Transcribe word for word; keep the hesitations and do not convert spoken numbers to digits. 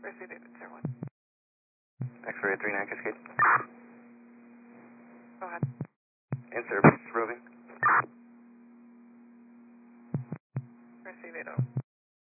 Receive David, zero one. X-ray three nine Cascade. Go ahead. In service, roving. Receive eight oh.